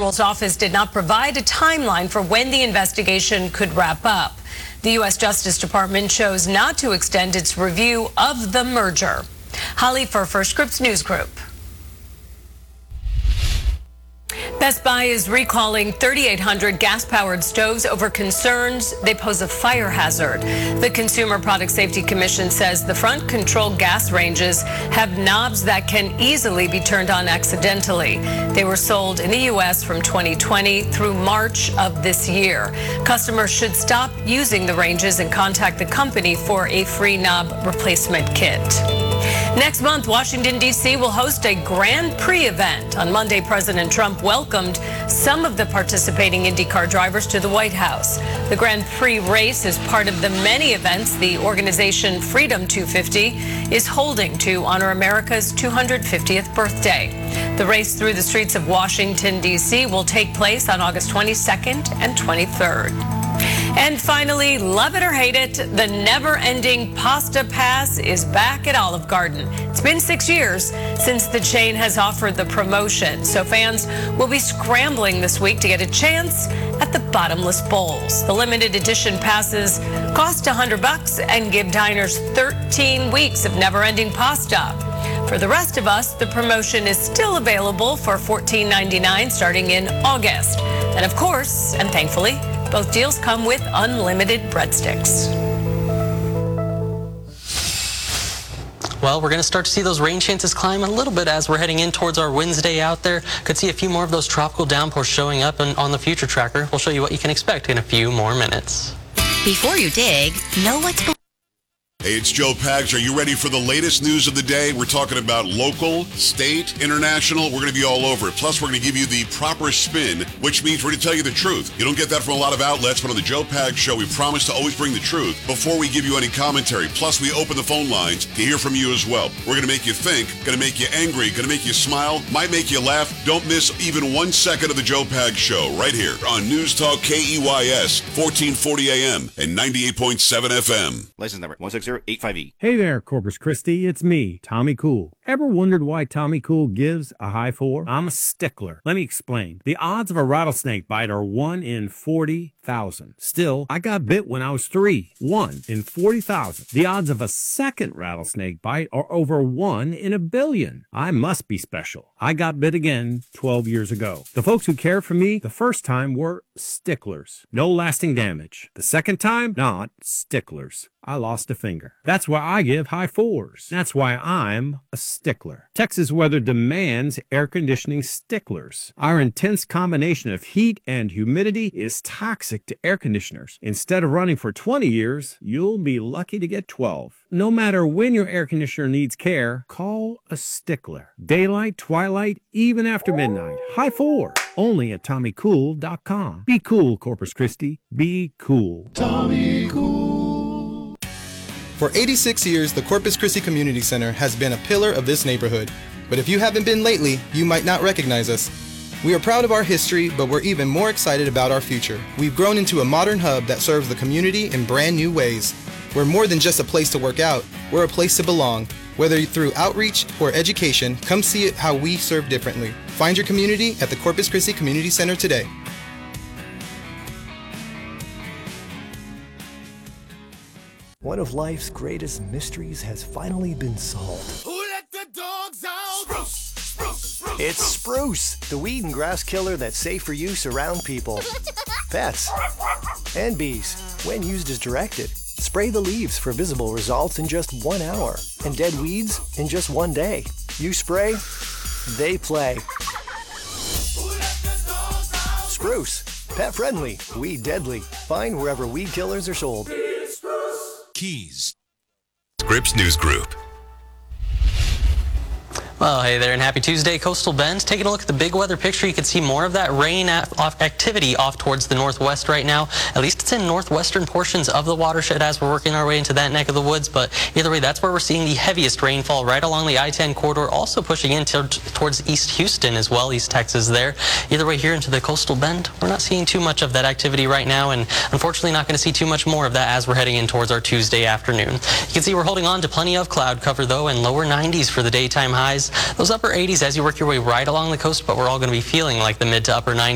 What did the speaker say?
General's office did not provide a timeline for when the investigation could wrap up. The U.S. Justice Department chose not to extend its review of the merger. Holly for First Scripps News Group. Best Buy is recalling 3,800 gas-powered stoves over concerns they pose a fire hazard. The Consumer Product Safety Commission says the front control gas ranges have knobs that can easily be turned on accidentally. They were sold in the U.S. from 2020 through March of this year. Customers should stop using the ranges and contact the company for a free knob replacement kit. Next month, Washington, D.C. will host a Grand Prix event. On Monday, President Trump welcomed some of the participating IndyCar drivers to the White House. The Grand Prix race is part of the many events the organization Freedom 250 is holding to honor America's 250th birthday. The race through the streets of Washington, D.C. will take place on August 22nd and 23rd. And finally, love it or hate it, the never-ending Pasta Pass is back at Olive Garden. It's been 6 years since the chain has offered the promotion, so fans will be scrambling this week to get a chance at the bottomless bowls. The limited edition passes cost $100 and give diners 13 weeks of never-ending pasta. For the rest of us, the promotion is still available for $14.99 starting in August. And of course, and thankfully, both deals come with unlimited breadsticks. Well, we're going to start to see those rain chances climb a little bit as we're heading in towards our Wednesday out there. Could see a few more of those tropical downpours showing up on the future tracker. We'll show you what you can expect in a few more minutes. Before you dig, know what's going on. Hey, it's Joe Pags. Are you ready for the latest news of the day? We're talking about local, state, international. We're going to be all over it. Plus, we're going to give you the proper spin, which means we're going to tell you the truth. You don't get that from a lot of outlets, but on the Joe Pags Show, we promise to always bring the truth before we give you any commentary. Plus, we open the phone lines to hear from you as well. We're going to make you think, going to make you angry, going to make you smile, might make you laugh. Don't miss even 1 second of the Joe Pags Show right here on News Talk KEYS, 1440 AM and 98.7 FM. License number 16085E. Hey there, Corpus Christi. It's me, Tommy Cool. Ever wondered why Tommy Cool gives a high 4? I'm a stickler. Let me explain. The odds of a rattlesnake bite are 1 in 40,000. Still, I got bit when I was 3. 1 in 40,000. The odds of a second rattlesnake bite are over 1 in a billion. I must be special. I got bit again 12 years ago. The folks who cared for me the first time were sticklers. No lasting damage. The second time, not sticklers. I lost a finger. That's why I give high 4s. That's why I'm a stickler. Texas weather demands air conditioning sticklers. Our intense combination of heat and humidity is toxic to air conditioners. Instead of running for 20 years, you'll be lucky to get 12. No matter when your air conditioner needs care, call a stickler. Daylight, twilight, even after midnight. High 4. Only at TommyCool.com. Be cool, Corpus Christi. Be cool. Tommy Cool. For 86 years, the Corpus Christi Community Center has been a pillar of this neighborhood. But if you haven't been lately, you might not recognize us. We are proud of our history, but we're even more excited about our future. We've grown into a modern hub that serves the community in brand new ways. We're more than just a place to work out, we're a place to belong. Whether through outreach or education, come see it how we serve differently. Find your community at the Corpus Christi Community Center today. One of life's greatest mysteries has finally been solved. Who let the dogs out? Spruce, spruce, spruce. It's Spruce, the weed and grass killer that's safe for use around people, pets, and bees when used as directed. Spray the leaves for visible results in just 1 hour and dead weeds in just 1 day. You spray, they play. Spruce, pet friendly, weed deadly. Find wherever weed killers are sold. Keys. Scripps News Group. Well, hey there, and happy Tuesday, Coastal Bend. Taking a look at the big weather picture, you can see more of that rain activity off towards the northwest right now. At least it's in northwestern portions of the watershed as we're working our way into that neck of the woods. But either way, that's where we're seeing the heaviest rainfall right along the I-10 corridor, also pushing in towards East Houston as well, East Texas there. Either way, here into the Coastal Bend, we're not seeing too much of that activity right now, and unfortunately not going to see too much more of that as we're heading in towards our Tuesday afternoon. You can see we're holding on to plenty of cloud cover, though, and lower 90s for the daytime highs. Those upper 80s as you work your way right along the coast, but we're all going to be feeling like the mid to upper 90s.